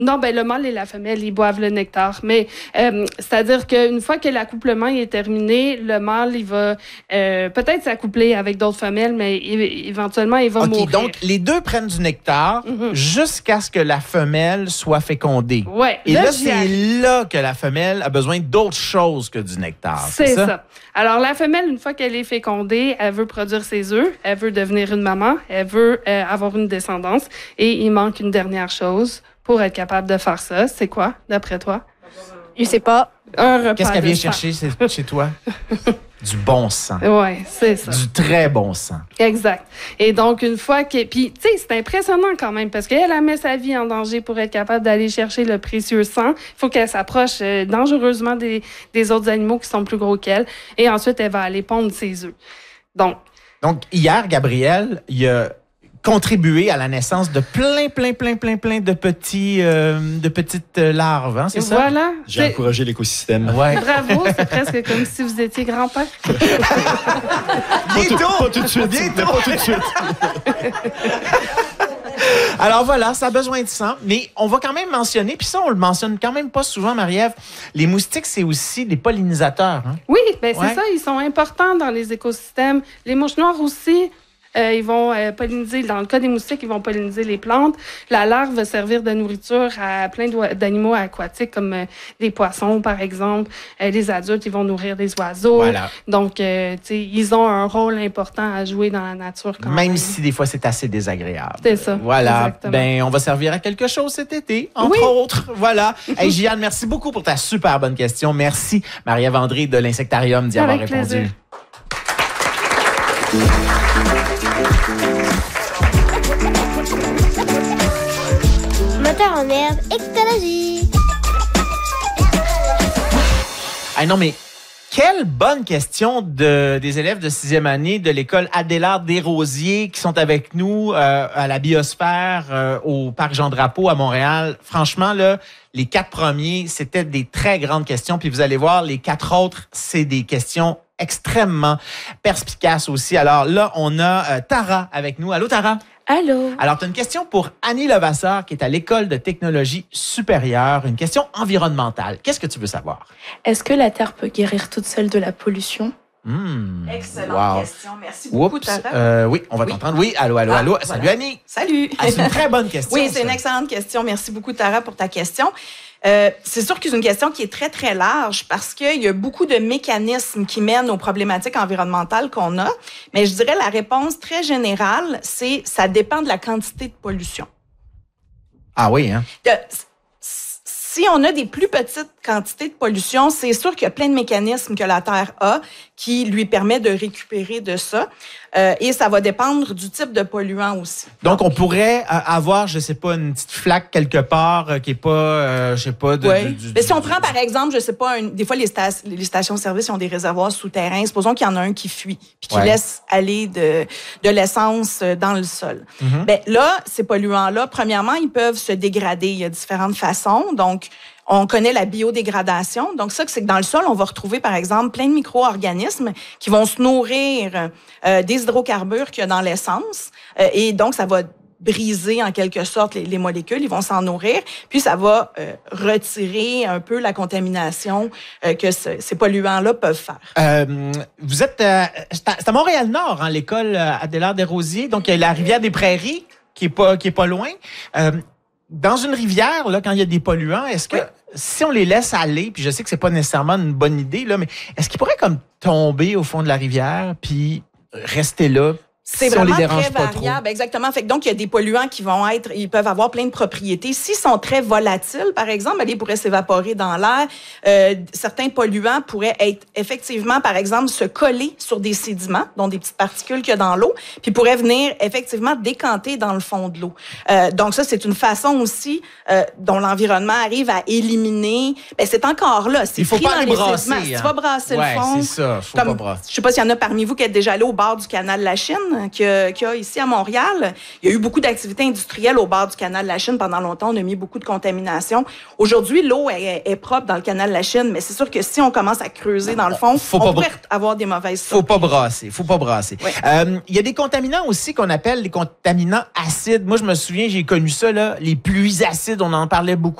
Non, ben le mâle et la femelle, ils boivent le nectar. Mais c'est-à-dire qu'une fois que l'accouplement est terminé, le mâle, il va peut-être s'accoupler avec d'autres femelles, mais éventuellement, il va mourir. Donc, les deux prennent du nectar jusqu'à ce que la femelle soit fécondée. Ouais. Et là, c'est là que la femelle a besoin d'autre chose que du nectar. C'est ça. Alors, la femelle, une fois qu'elle est fécondée, elle veut produire ses œufs, elle veut devenir une maman, elle veut avoir une descendance. Et il manque une dernière chose pour être capable de faire ça. C'est quoi, d'après toi? Je sais pas. Un repas. Qu'est-ce qu'elle vient chercher chez toi? Du bon sang. Oui, c'est ça. Du très bon sang. Exact. Et donc, une fois que... Puis, tu sais, c'est impressionnant quand même parce qu'elle met sa vie en danger pour être capable d'aller chercher le précieux sang. Il faut qu'elle s'approche dangereusement des autres animaux qui sont plus gros qu'elle. Et ensuite, elle va aller pondre ses œufs. Donc, hier, Gabriel, il a contribué à la naissance de plein de petites larves, hein, c'est ça? Voilà. J'ai encouragé l'écosystème. Ouais. Bravo, c'est presque comme si vous étiez grand-père. Bientôt! Pas tout de suite. Bientôt! Pas tout de suite. Alors voilà, ça a besoin de sang, mais on va quand même mentionner, puis ça, on le mentionne quand même pas souvent, Marie-Ève, les moustiques, c'est aussi des pollinisateurs. Hein? Oui, ben Ouais. c'est ça, ils sont importants dans les écosystèmes. Les mouches noires aussi. Ils vont polliniser, dans le cas des moustiques, ils vont polliniser les plantes. La larve va servir de nourriture à plein d'animaux aquatiques, comme des poissons, par exemple. Les adultes, ils vont nourrir des oiseaux. Voilà. Donc, tu sais, ils ont un rôle important à jouer dans la nature quand même. Même si des fois, c'est assez désagréable. C'est ça. Voilà. Exactement. Ben, on va servir à quelque chose cet été, entre autres. Voilà. Hey, Gianne, merci beaucoup pour ta super bonne question. Merci, Marie-Ève André de l'Insectarium d'y avoir répondu. Plaisir. Moteur en herbe, écologie. Ah non, mais quelle bonne question des élèves de 6e année de l'école Adélard Desrosiers qui sont avec nous à la biosphère au Parc Jean-Drapeau à Montréal. Franchement, là, les 4 premiers, c'était des très grandes questions. Puis vous allez voir, les 4 autres, c'est des questions extrêmement perspicaces aussi. Alors là, on a Tara avec nous. Allô, Tara? Allô? Alors, tu as une question pour Annie Levasseur, qui est à l'École de technologie supérieure, une question environnementale. Qu'est-ce que tu veux savoir? Est-ce que la Terre peut guérir toute seule de la pollution? Excellente question. Merci beaucoup, Tara. Oui, on va t'entendre. Oui, allô. Salut, voilà. Annie. Salut. Ah, c'est une très bonne question. Oui, c'est ça. une excellente question. Merci beaucoup, Tara, pour ta question. C'est sûr que c'est une question qui est très, très large parce qu'il y a beaucoup de mécanismes qui mènent aux problématiques environnementales qu'on a. Mais je dirais la réponse très générale, c'est ça dépend de la quantité de pollution. Ah oui, hein? Si on a des plus petites quantités de pollution, c'est sûr qu'il y a plein de mécanismes que la Terre a qui lui permet de récupérer de ça. Et ça va dépendre du type de polluant aussi. Donc, on pourrait avoir, je sais pas, une petite flaque quelque part qui est pas, je sais pas... Mais si on prend, par exemple, je sais pas, des fois, les stations-service ont des réservoirs souterrains. Supposons qu'il y en a un qui fuit puis qui laisse aller de l'essence dans le sol. Mm-hmm. Ben là, ces polluants-là, premièrement, ils peuvent se dégrader. Il y a différentes façons. Donc, on connaît la biodégradation. Donc, ça, c'est que dans le sol, on va retrouver, par exemple, plein de micro-organismes qui vont se nourrir des hydrocarbures qu'il y a dans l'essence. Et donc, ça va briser, en quelque sorte, les molécules. Ils vont s'en nourrir. Puis, ça va retirer un peu la contamination que ces polluants-là peuvent faire. Vous êtes... c'est à Montréal-Nord, hein, l'école Adélard Desrosiers. Donc, il y a la rivière des Prairies qui est pas loin. Dans une rivière, là, quand il y a des polluants, est-ce que si on les laisse aller, puis je sais que c'est pas nécessairement une bonne idée, là, mais est-ce qu'ils pourraient comme tomber au fond de la rivière puis rester là? C'est si on vraiment les dérange très pas variable, trop. exactement. Fait que donc, il y a des polluants qui vont ils peuvent avoir plein de propriétés. S'ils sont très volatiles, par exemple, ils pourraient s'évaporer dans l'air. Certains polluants pourraient être effectivement, par exemple, se coller sur des sédiments, dont des petites particules qu'il y a dans l'eau, puis pourraient venir effectivement décanter dans le fond de l'eau. Donc ça, c'est une façon aussi dont l'environnement arrive à éliminer. Ben, c'est encore là. C'est Il faut pris pas dans aller les brasser. sédiments. Si tu vas brasser le fond. c'est ça. Faut Comme, pas brasser. je sais pas s'il y en a parmi vous qui êtes déjà allé au bord du canal de la Chine. qu'il y a ici à Montréal. Il y a eu beaucoup d'activités industrielles au bord du canal de la Chine. Pendant longtemps, on a mis beaucoup de contamination. Aujourd'hui, l'eau est propre dans le canal de la Chine, mais c'est sûr que si on commence à creuser dans le fond, on pourrait avoir des mauvaises Faut pas brasser. Ouais. Il y a des contaminants aussi qu'on appelle les contaminants acides. Moi, je me souviens, j'ai connu ça, là, les pluies acides, on en parlait beaucoup